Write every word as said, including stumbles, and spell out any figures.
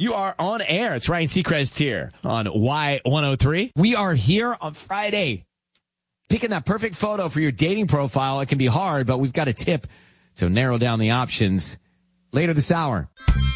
You are on air. It's Ryan Seacrest here on Y one oh three. We are here on Friday. Picking that perfect photo for your dating profile. It can be hard, but we've got a tip to narrow down the options later this hour.